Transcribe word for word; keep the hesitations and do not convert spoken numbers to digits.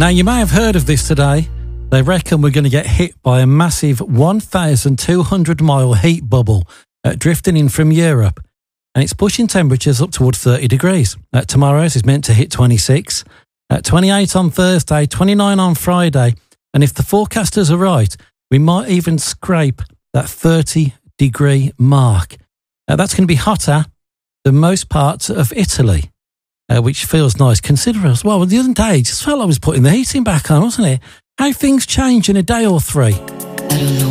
Now, you may have heard of this today. They reckon we're going to get hit by a massive one thousand two hundred mile heat bubble uh, drifting in from Europe. And it's pushing temperatures up towards thirty degrees. Uh, tomorrow's is meant to hit twenty-six, uh, twenty-eight on Thursday, twenty-nine on Friday. And if the forecasters are right, we might even scrape that thirty degree mark. Uh, that's going to be hotter than most parts of Italy, uh, which feels nice. Consider as well, the other day, it just felt like I was putting the heating back on, wasn't it? How things change in a day or three. I don't know